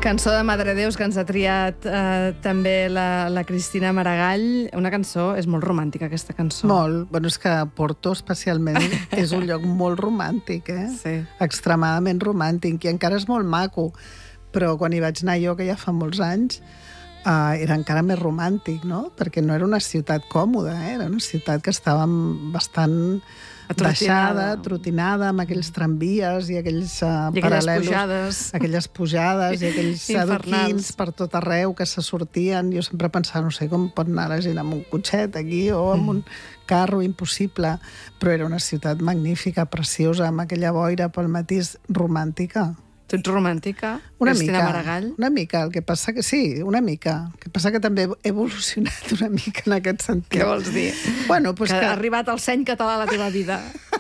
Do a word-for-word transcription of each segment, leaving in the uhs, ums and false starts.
Cançó de Madre Deus que ens ha triat eh, també la, la Cristina Maragall. Una cançó, és molt romàntica aquesta cançó. Molt. Bueno, és que Porto especialment és un lloc molt romàntic, eh? Sí. Extremadament romàntic, i encara és molt maco. Però quan hi vaig anar jo, que ja fa molts anys, eh, era encara més romàntic, no? Perquè no era una ciutat còmoda, eh? Era una ciutat que estava bastant deixada, trotinada, amb aquells tramvies i aquells uh, I aquelles paral·lelos, pujades. aquelles pujades i aquells Infernals. adoquins per tot arreu que se sortien. Jo sempre pensava, no sé com pot anar la gent amb un cotxet aquí o amb un carro, impossible. Però era una ciutat magnífica, preciosa, amb aquella boira pel matí, romàntica. Tu ets romàntica, Una Cristina mica, Maragall? una mica. El que passa que sí, una mica. El que passa que també he evolucionat una mica en aquest sentit. Què vols dir? Bueno, pues que, que ha arribat el seny català a la teva vida.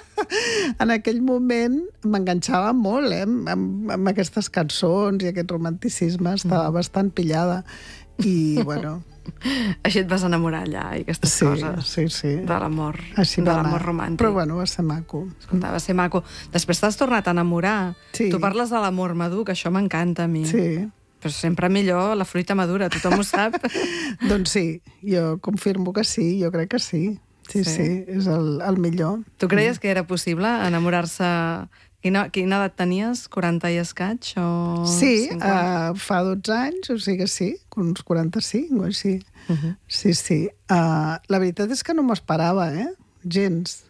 en aquell moment m'enganxava molt, eh? amb, amb aquestes cançons i aquest romanticisme. Estava mm. bastant pillada. I, bueno... Així et vas enamorar allà, i aquestes sí, coses. Sí, sí. De l'amor. Així de l'amor romàntic. Però, bueno, va ser maco. Escolta, va ser maco. Després t'has tornat a enamorar. Sí. Tu parles de l'amor madur, que això m'encanta a mi. Sí. Però sempre millor la fruita madura, tothom ho sap. Doncs sí, jo confirmo que sí, jo crec que sí. Sí, sí, sí, és el, el millor. Tu creies que era possible enamorar-se... Quina, quina edat tenies? quaranta i escaig? O sí, uh, fa dotze anys, o sigui que sí, uns quaranta-cinc o així. Uh -huh. Sí, sí. Uh, la veritat és que no m'ho esperava, eh? Gens.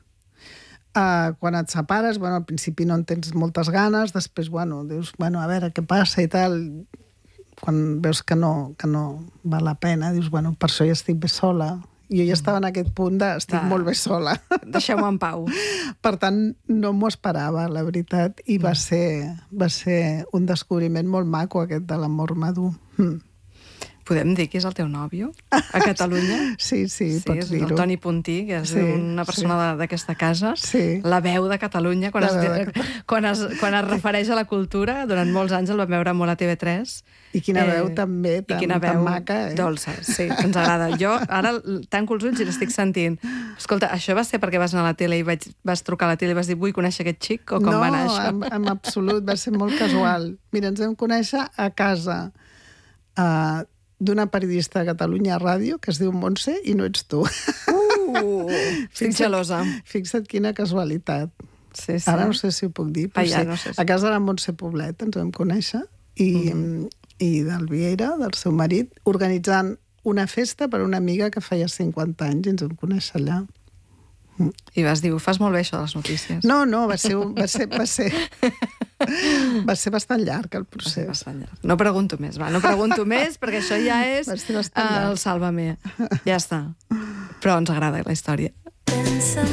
Uh, quan et separes, bueno, al principi no en tens moltes ganes, després, bueno, dius, bueno, a veure què passa i tal. Quan veus que no, que no val la pena, dius, bueno, per això ja estic bé sola. Jo ja estava en aquest punt de estic ah, molt bé sola. Deixeu-me en pau. Per tant, no m'ho esperava, la veritat, i va ser, va ser un descobriment molt maco, aquest de l'amor madur. Mm. Podem dir qui és el teu nòvio a Catalunya? Sí, sí, sí pots dir-ho. És el Toni Puntí, que és sí, una persona sí. d'aquesta casa, sí. la veu de Catalunya, quan, es, de... quan, es, quan es refereix a la cultura, durant molts anys el vam veure molt a T V tres. I quina veu eh, també, tan, quina veu tan maca. Eh? Dolça, sí, ens agrada. Jo ara tanco els ulls i l'estic sentint. Escolta, això va ser perquè vas anar a la tele i vaig, vas trucar a la tele i vas dir vull conèixer aquest xic, o com no, va anar això? No, en, en absolut, va ser molt casual. Mira, ens vam conèixer a casa uh, d'una periodista de Catalunya Ràdio que es diu Montse i no ets tu. Uh, estic gelosa. Fixa't quina casualitat. Sí, sí. Ara no sé si ho puc dir, però ah, ja, sí. No sé si... A casa de la Montse Poblet ens vam conèixer i, mm. i del Vieira, del seu marit, organitzant una festa per a una amiga que feia cinquanta anys i ens vam conèixer allà. Mm. I vas dir, ho fas molt bé, això de les notícies. No, no, va ser... Va ser, va ser... Va ser bastant llarg, el procés. Bastant llarg. No pregunto més, va, no pregunto més, perquè això ja és uh, el Sálvame. Ja està. Però ens agrada la història.